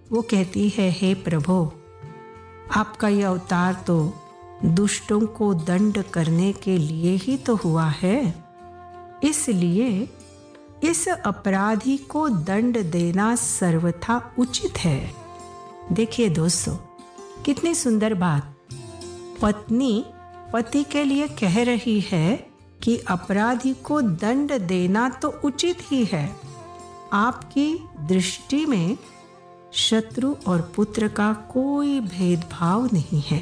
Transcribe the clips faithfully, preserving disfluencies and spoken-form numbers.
वो कहती है, हे प्रभु, आपका ये अवतार तो दुष्टों को दंड करने के लिए ही तो हुआ है, इसलिए इस अपराधी को दंड देना सर्वथा उचित है। देखिए दोस्तों, कितनी सुंदर बात। पत्नी पति के लिए कह रही है कि अपराधी को दंड देना तो उचित ही है। आपकी दृष्टि में शत्रु और पुत्र का कोई भेदभाव नहीं है,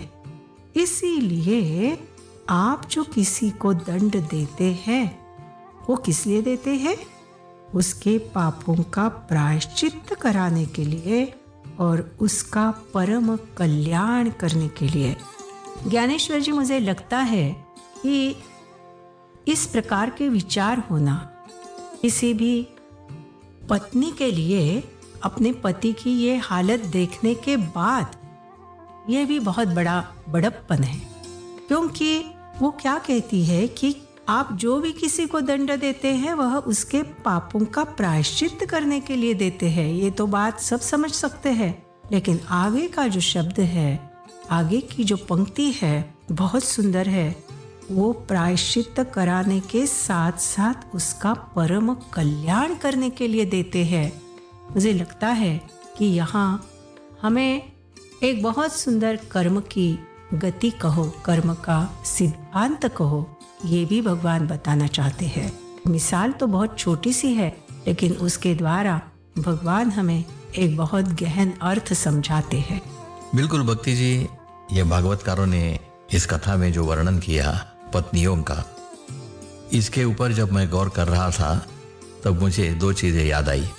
इसीलिए आप जो किसी को दंड देते हैं वो किस लिए देते हैं? उसके पापों का प्रायश्चित्त कराने के लिए और उसका परम कल्याण करने के लिए। ज्ञानेश्वर जी, मुझे लगता है कि इस प्रकार के विचार होना किसी भी पत्नी के लिए अपने पति की ये हालत देखने के बाद ये भी बहुत बड़ा बड़प्पन है, क्योंकि वो क्या कहती है कि आप जो भी किसी को दंड देते हैं वह उसके पापों का प्रायश्चित्त करने के लिए देते हैं। ये तो बात सब समझ सकते हैं, लेकिन आगे का जो शब्द है, आगे की जो पंक्ति है बहुत सुंदर है। वो प्रायश्चित्त कराने के साथ साथ उसका परम कल्याण करने के लिए देते हैं। मुझे लगता है कि यहाँ हमें एक बहुत सुंदर कर्म की गति कहो, कर्म का सिद्धांत कहो, ये भी भगवान बताना चाहते हैं। मिसाल तो बहुत छोटी सी है, लेकिन उसके द्वारा भगवान हमें एक बहुत गहन अर्थ समझाते हैं। बिल्कुल भक्ति जी, ये भागवतकारों ने इस कथा में जो वर्णन किया पत्नियों का, इसके ऊपर जब मैं गौर कर रहा था तब मुझे दो चीजें याद आई।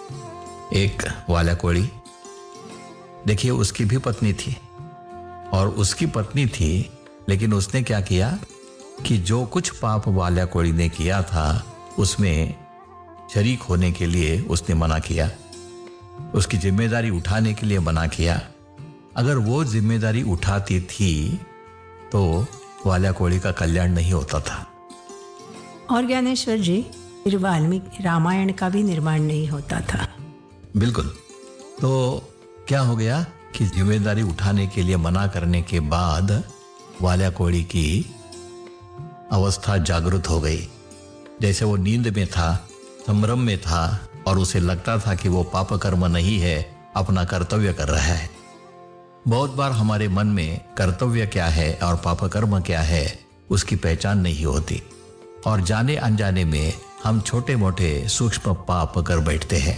एक वाला कोड़ी, देखिए उसकी भी पत्नी थी और उसकी पत्नी थी, लेकिन उसने क्या किया कि जो कुछ पाप वाला कोड़ी ने किया था उसमें शरीक होने के लिए उसने मना किया, उसकी जिम्मेदारी उठाने के लिए मना किया। अगर वो जिम्मेदारी उठाती थी तो वाला कोड़ी का कल्याण नहीं होता था। और ज्ञानेश्वर जी, फिर वाल्मीकि रामायण का भी निर्माण नहीं होता था। बिल्कुल। तो क्या हो गया कि जिम्मेदारी उठाने के लिए मना करने के बाद वाला कोड़ी की अवस्था जागृत हो गई। जैसे वो नींद में था, संभ्रम में था और उसे लगता था कि वो पाप कर्म नहीं है, अपना कर्तव्य कर रहा है। बहुत बार हमारे मन में कर्तव्य क्या है और पाप कर्म क्या है उसकी पहचान नहीं होती, और जाने अनजाने में हम छोटे मोटे सूक्ष्म पाप कर बैठते हैं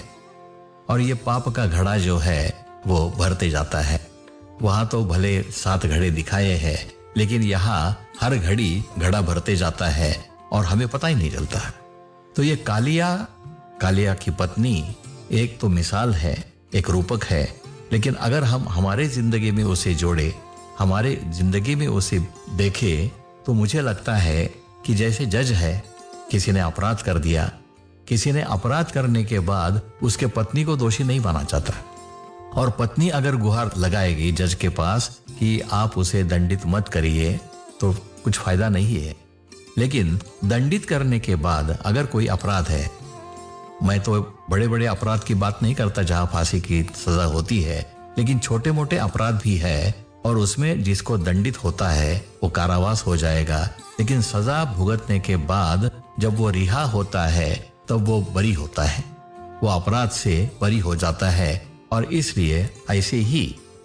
और ये पाप का घड़ा जो है वो भरते जाता है। वहां तो भले सात घड़े दिखाए हैं, लेकिन यहाँ हर घड़ी घड़ा भरते जाता है और हमें पता ही नहीं चलता। तो ये कालिया कालिया की पत्नी एक तो मिसाल है, एक रूपक है, लेकिन अगर हम हमारे जिंदगी में उसे जोड़े, हमारे जिंदगी में उसे देखे, तो मुझे लगता है कि जैसे जज है, किसी ने अपराध कर दिया, किसी ने अपराध करने के बाद उसके पत्नी को दोषी नहीं माना जाता, और पत्नी अगर गुहार लगाएगी जज के पास कि आप उसे दंडित मत करिए तो कुछ फायदा नहीं है। लेकिन दंडित करने के बाद अगर कोई अपराध है, मैं तो बड़े बड़े अपराध की बात नहीं करता जहां फांसी की सजा होती है, लेकिन छोटे मोटे अपराध भी है और उसमें जिसको दंडित होता है वो कारावास हो जाएगा, लेकिन सजा भुगतने के बाद जब वो रिहा होता है तब वो बरी होता है, वो अपराध से बरी हो जाता है। और इसलिए ऐसे ही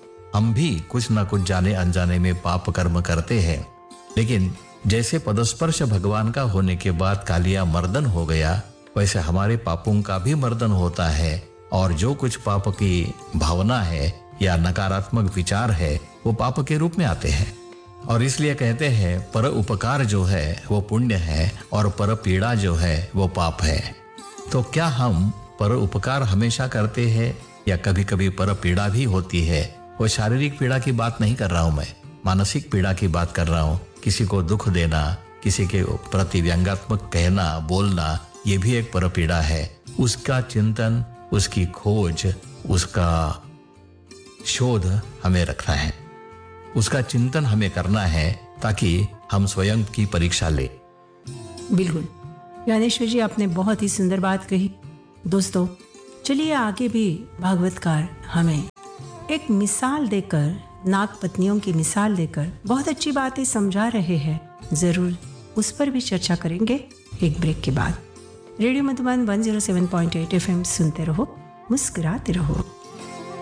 हम भी कुछ ना कुछ जाने अनजाने में पाप कर्म करते हैं, लेकिन जैसे पदस्पर्श भगवान का होने के बाद कालिया मर्दन हो गया, वैसे हमारे पापों का भी मर्दन होता है, और जो कुछ पाप की भावना है या नकारात्मक विचार है वो पाप के रूप में आते हैं। और इसलिए कहते हैं पर उपकार जो है वो पुण्य है और पर पीड़ा जो है वो पाप है। तो क्या हम पर उपकार हमेशा करते हैं या कभी कभी पर पीड़ा भी होती है? वो शारीरिक पीड़ा की बात नहीं कर रहा हूं, मैं मानसिक पीड़ा की बात कर रहा हूं। किसी को दुख देना, किसी के प्रति व्यंग्यात्मक कहना, बोलना, ये भी एक पर पीड़ा है। उसका चिंतन, उसकी खोज, उसका शोध हमें रखना है, उसका चिंतन हमें करना है ताकि हम स्वयं की परीक्षा ले। बिल्कुल ज्ञानेश्वर जी, आपने बहुत ही सुंदर बात कही। दोस्तों चलिए आगे भी भागवतकार हमें एक मिसाल देकर, नाग पत्नियों की मिसाल देकर बहुत अच्छी बातें समझा रहे हैं। ज़रूर उस पर भी चर्चा करेंगे एक ब्रेक के बाद। Radio Madhuban one zero seven point eight F M सुनते रहो, मुस्कुराते रहो।